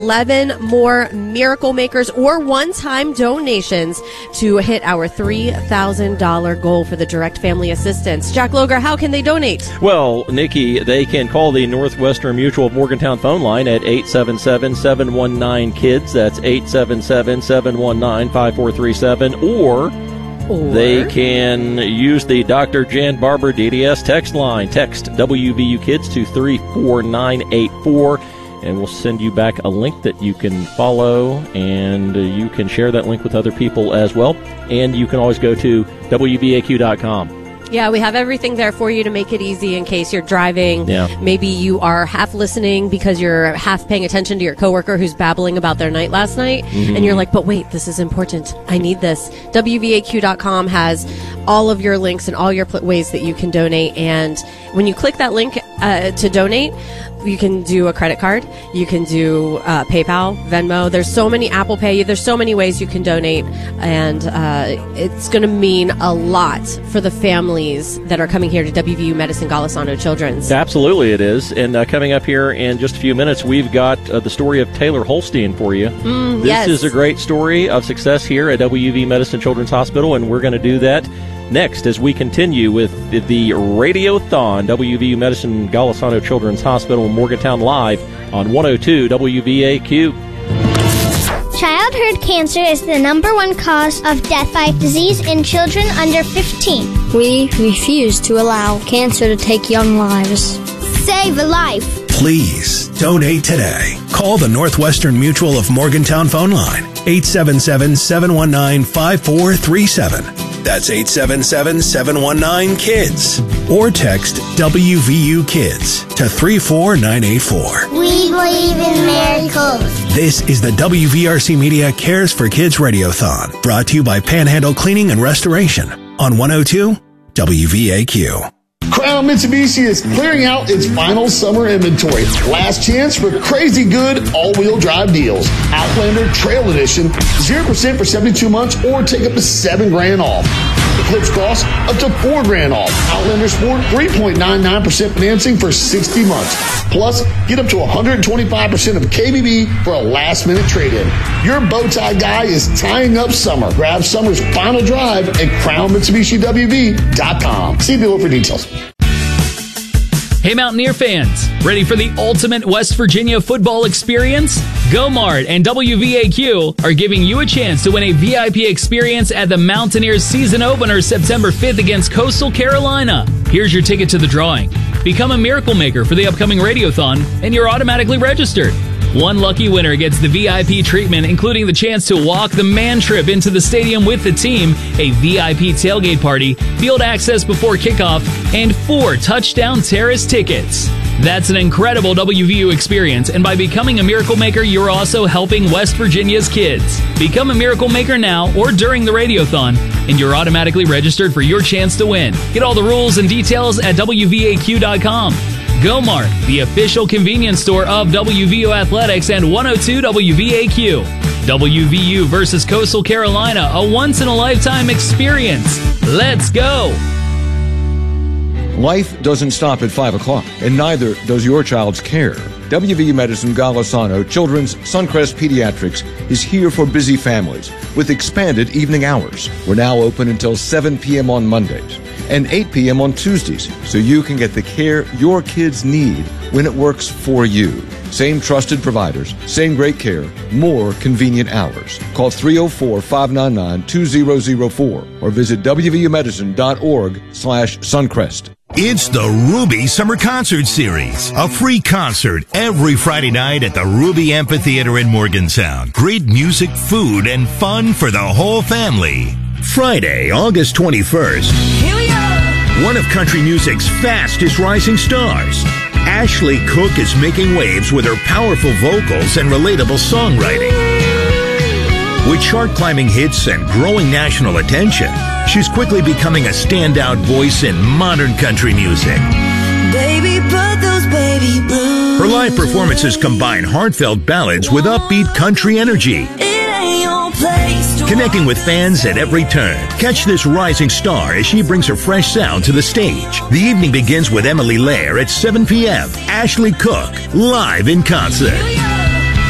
11 more Miracle Makers or one-time donations to hit our $3,000 goal for the direct family assistance. Jack Loger, how can they donate? Well, Nikki, they can call the Northwestern Mutual of Morgantown phone line at 877-719-KIDS. That's 877-719-5437. Or they can use the Dr. Jan Barber DDS text line. Text WVU Kids to 34984. And we'll send you back a link that you can follow, and you can share that link with other people as well. And you can always go to WVAQ.com. Yeah, we have everything there for you to make it easy in case you're driving. Yeah. Maybe you are half listening because you're half paying attention to your coworker who's babbling about their night last night. Mm-hmm. And you're like, but wait, this is important. I need this. WVAQ.com has all of your links and all your ways that you can donate. And when you click that link to donate, you can do a credit card. You can do PayPal, Venmo. There's so many, Apple Pay. There's so many ways you can donate. And it's going to mean a lot for the families that are coming here to WVU Medicine Golisano Children's. Absolutely it is. And coming up here in just a few minutes, we've got the story of Taylor Holstein for you. This is a great story of success here at WV Medicine Children's Hospital, and we're going to do that next as we continue with the Radiothon, WVU Medicine Golisano Children's Hospital in Morgantown live on 102 WVAQ. Childhood cancer is the #1 cause of death by disease in children under 15. We refuse to allow cancer to take young lives. Save a life. Please donate today. Call the Northwestern Mutual of Morgantown phone line, 877-719-5437. That's 877-719-KIDS. Or text WVU Kids to 34984. We believe in miracles. This is the WVRC Media Cares for Kids Radiothon, brought to you by Panhandle Cleaning and Restoration on 102 WVAQ. Crown Mitsubishi is clearing out its final summer inventory. Last chance for crazy good all-wheel drive deals. Outlander Trail Edition, 0% for 72 months or take up to $7,000 off. Eclipse Cross, up to $4,000 off. Outlander Sport, 3.99% financing for 60 months. Plus, get up to 125% of KBB for a last-minute trade-in. Your bow tie guy is tying up summer. Grab summer's final drive at CrownMitsubishiWV.com. See below for details. Hey Mountaineer fans, ready for the ultimate West Virginia football experience? GoMart and WVAQ are giving you a chance to win a VIP experience at the Mountaineers season opener September 5th against Coastal Carolina. Here's your ticket to the drawing. Become a Miracle Maker for the upcoming Radiothon, and you're automatically registered. One lucky winner gets the VIP treatment, including the chance to walk the man trip into the stadium with the team, a VIP tailgate party, field access before kickoff, and 4 touchdown terrace tickets. That's an incredible WVU experience, and by becoming a Miracle Maker, you're also helping West Virginia's kids. Become a Miracle Maker now or during the Radiothon, and you're automatically registered for your chance to win. Get all the rules and details at WVAQ.com. GoMart, the official convenience store of WVU Athletics and 102 WVAQ. WVU versus Coastal Carolina, a once-in-a-lifetime experience. Let's go! Life doesn't stop at 5 o'clock, and neither does your child's care. WVU Medicine Golisano Children's Suncrest Pediatrics is here for busy families with expanded evening hours. We're now open until 7 p.m. on Mondays and 8 p.m. on Tuesdays, so you can get the care your kids need when it works for you. Same trusted providers, same great care, more convenient hours. Call 304-599-2004 or visit wvumedicine.org/Suncrest. It's the Ruby Summer Concert Series, a free concert every Friday night at the Ruby Amphitheater in Morgantown. Great music, food, and fun for the whole family. Friday, August 21st. Here we go! One of country music's fastest rising stars, Ashley Cook, is making waves with her powerful vocals and relatable songwriting. With chart-climbing hits and growing national attention, she's quickly becoming a standout voice in modern country music. Baby, put those baby blues. Her live performances combine heartfelt ballads with upbeat country energy, connecting with fans at every turn. Catch this rising star as she brings her fresh sound to the stage. The evening begins with Emily Lair at 7 p.m. Ashley Cook, live in concert.